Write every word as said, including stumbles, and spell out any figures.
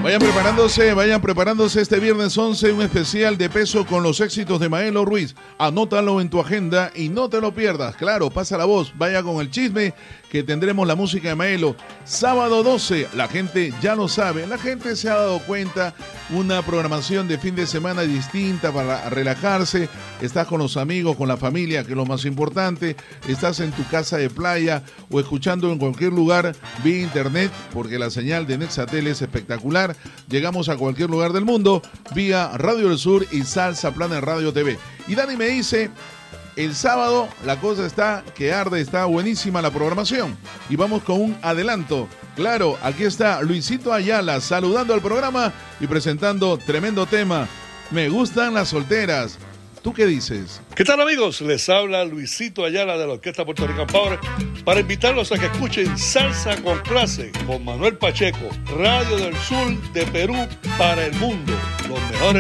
Vayan preparándose, vayan preparándose este viernes once, un especial de peso con los éxitos de Maelo Ruiz. Anótalo en tu agenda y no te lo pierdas. Claro, pasa la voz, vaya con el chisme que tendremos la música de Maelo. Sábado doce, la gente ya lo sabe, la gente se ha dado cuenta, una programación de fin de semana distinta para relajarse. Estás con los amigos, con la familia, que es lo más importante. Estás en tu casa de playa o escuchando en cualquier lugar vía internet, porque la señal de Nexatel es espectacular. Llegamos a cualquier lugar del mundo vía Radio del Sur y Salsa Planet Radio T V. Y Dani me dice, el sábado la cosa está que arde, está buenísima la programación. Y vamos con un adelanto. Claro, aquí está Luisito Ayala saludando al programa y presentando tremendo tema. Me gustan las solteras. ¿Tú qué dices? ¿Qué tal, amigos? Les habla Luisito Ayala de la Orquesta Puerto Rican Power para invitarlos a que escuchen Salsa con Clase con Manuel Pacheco, Radio del Sur de Perú para el mundo. Los mejores